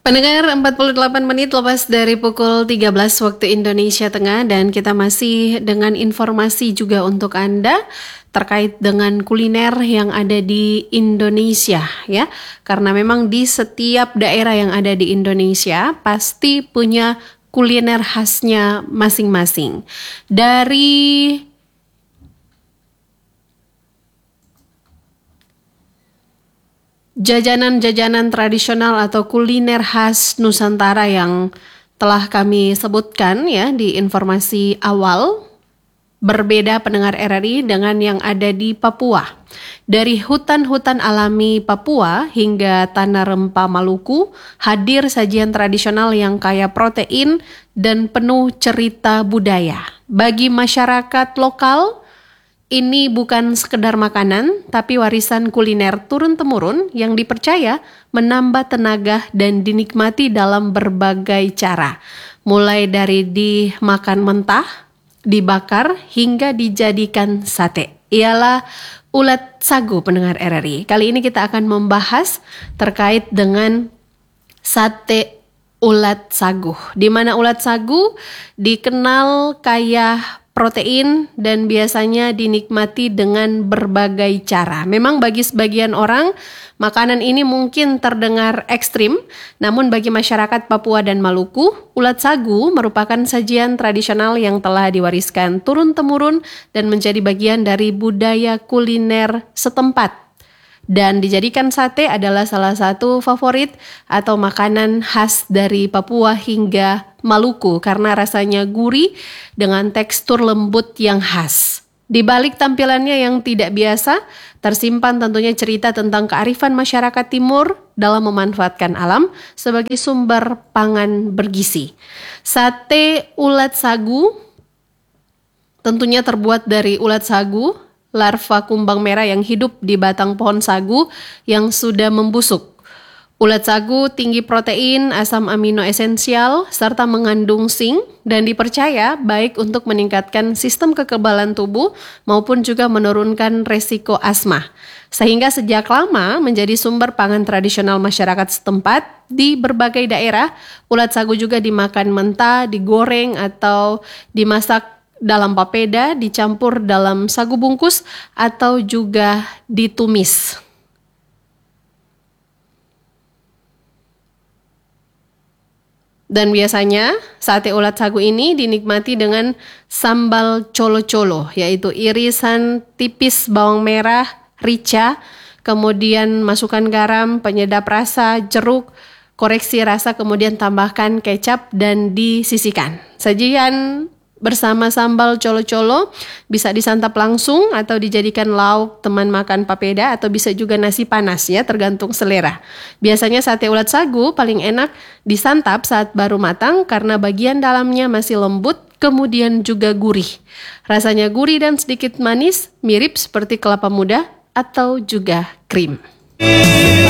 Pendengar 48 menit lepas dari pukul 13 waktu Indonesia Tengah dan kita masih dengan informasi juga untuk Anda terkait dengan kuliner yang ada di Indonesia ya. Karena memang di setiap daerah yang ada di Indonesia pasti punya kuliner khasnya masing-masing. Dari jajanan-jajanan tradisional atau kuliner khas Nusantara yang telah kami sebutkan ya di informasi awal, berbeda pendengar RRI dengan yang ada di Papua. Dari hutan-hutan alami Papua hingga tanah rempah Maluku, hadir sajian tradisional yang kaya protein dan penuh cerita budaya. Bagi masyarakat lokal, ini bukan sekedar makanan, tapi warisan kuliner turun-temurun yang dipercaya menambah tenaga dan dinikmati dalam berbagai cara. Mulai dari dimakan mentah, dibakar, hingga dijadikan sate. Ialah ulat sagu pendengar RRI. Kali ini kita akan membahas terkait dengan sate ulat sagu. Di mana ulat sagu dikenal kaya protein dan biasanya dinikmati dengan berbagai cara. Memang bagi sebagian orang, makanan ini mungkin terdengar ekstrim, namun bagi masyarakat Papua dan Maluku, ulat sagu merupakan sajian tradisional yang telah diwariskan turun-temurun dan menjadi bagian dari budaya kuliner setempat. Dan dijadikan sate adalah salah satu favorit atau makanan khas dari Papua hingga Maluku karena rasanya gurih dengan tekstur lembut yang khas. Di balik tampilannya yang tidak biasa, tersimpan tentunya cerita tentang kearifan masyarakat timur dalam memanfaatkan alam sebagai sumber pangan bergizi. Sate ulat sagu tentunya terbuat dari ulat sagu, larva kumbang merah yang hidup di batang pohon sagu yang sudah membusuk. Ulat sagu tinggi protein, asam amino esensial, serta mengandung zinc dan dipercaya baik untuk meningkatkan sistem kekebalan tubuh maupun juga menurunkan resiko asma. Sehingga sejak lama menjadi sumber pangan tradisional masyarakat setempat di berbagai daerah. Ulat sagu juga dimakan mentah, digoreng atau dimasak dalam papeda, dicampur dalam sagu bungkus, atau juga ditumis. Dan biasanya sate ulat sagu ini dinikmati dengan sambal colo-colo, yaitu irisan tipis bawang merah, rica, kemudian masukkan garam, penyedap rasa, jeruk, koreksi rasa, kemudian tambahkan kecap dan disisihkan. Sajian bersama sambal colo-colo bisa disantap langsung atau dijadikan lauk teman makan papeda atau bisa juga nasi panas ya, tergantung selera. Biasanya sate ulat sagu paling enak disantap saat baru matang karena bagian dalamnya masih lembut kemudian juga gurih. Rasanya gurih dan sedikit manis, mirip seperti kelapa muda atau juga krim.